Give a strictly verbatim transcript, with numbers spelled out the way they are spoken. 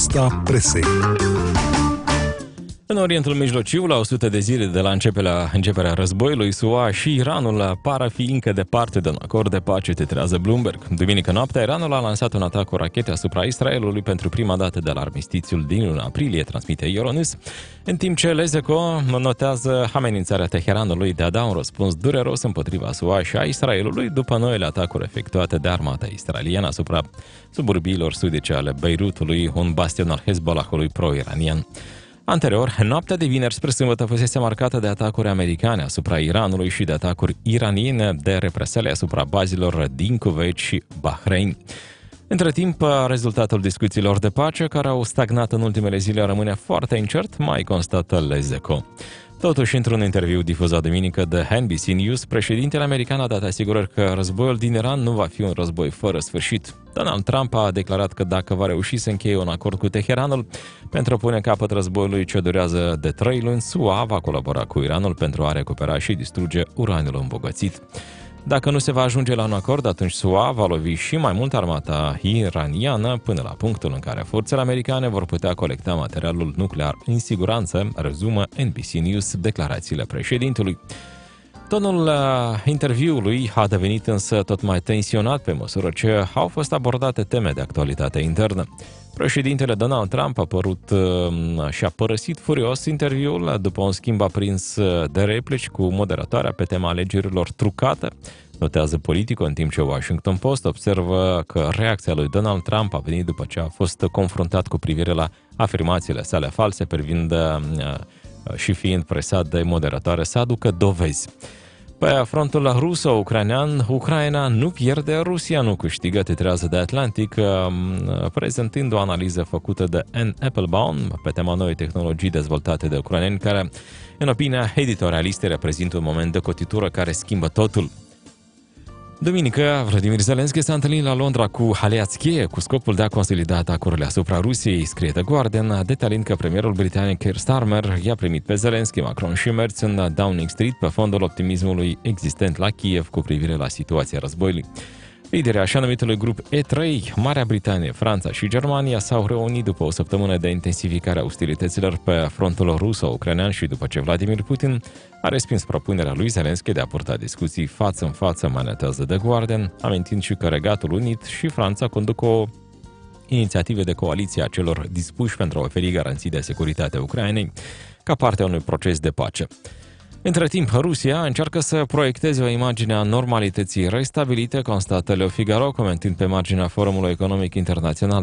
Revista Presei. În Orientul Mijlociu, la o sută de zile de la începerea, începerea războiului, S U A și Iranul par a fi încă departe de un acord de pace, titrează Bloomberg. Duminică noaptea, Iranul a lansat un atac cu rachete asupra Israelului pentru prima dată de la armistițiul din luna aprilie, transmite Euronews, în timp ce Lezeco notează amenințarea Teheranului de a da un răspuns dureros împotriva S U A și a Israelului după noile atacuri efectuate de armata israeliană asupra suburbiilor sudice ale Beirutului, un bastion al Hezbollahului pro-iranian. Anterior, noaptea de vineri spre sâmbătă fusese marcată de atacuri americane asupra Iranului și de atacuri iraniene de represalii asupra bazilor din Kuwait și Bahrain. Între timp, rezultatul discuțiilor de pace, care au stagnat în ultimele zile, rămâne foarte incert, mai constată Lezeco. Totuși, într-un interviu difuzat duminică de N B C News, președintele american a dat asigurări că războiul din Iran nu va fi un război fără sfârșit. Donald Trump a declarat că dacă va reuși să încheie un acord cu Teheranul pentru a pune capăt războiului ce durează de trei luni, S U A va colabora cu Iranul pentru a recupera și distruge uraniul îmbogățit. Dacă nu se va ajunge la un acord, atunci S U A va lovi și mai mult armata iraniană până la punctul în care forțele americane vor putea colecta materialul nuclear în siguranță, rezumă N B C News declarațiile președintelui. Tonul uh, interviului a devenit însă tot mai tensionat pe măsură ce au fost abordate teme de actualitate internă. Președintele Donald Trump a părut uh, și a părăsit furios interviul după un schimb aprins de replici cu moderatoarea pe tema alegerilor trucate. Notează Politico, în timp ce Washington Post observă că reacția lui Donald Trump a venit după ce a fost confruntat cu privire la afirmațiile sale false privind uh, și fiind presat de moderatoare să aducă dovezi. Pe frontul ruso-ucrainean, Ucraina nu pierde, Rusia nu câștigă, titrează The Atlantic, prezentând o analiză făcută de Anne Applebaum pe tema noii tehnologii dezvoltate de ucraineni, care, în opinia editorialistei, reprezintă un moment de cotitură care schimbă totul. Duminică, Vladimir Zelensky s-a întâlnit la Londra cu aliați cheie cu scopul de a consolida atacurile asupra Rusiei, scrie The Guardian, detaliind că premierul britanic Keir Starmer i-a primit pe Zelensky, Macron și Merz în Downing Street pe fondul optimismului existent la Kiev cu privire la situația războiului. Liderii așa numitului grup E trei, Marea Britanie, Franța și Germania s-au reunit după o săptămână de intensificare a ostilităților pe frontul ruso-ucrainean și după ce Vladimir Putin a respins propunerea lui Zelensky de a purta discuții față în față, manetează The Guardian, amintind și că Regatul Unit și Franța conduc o inițiative de coaliție a celor dispuși pentru a oferi garanții de securitate Ucrainei ca parte a unui proces de pace. Între timp, Rusia încearcă să proiecteze o imagine a normalității restabilite, constată Le Figaro, comentând pe marginea Forumului Economic Internațional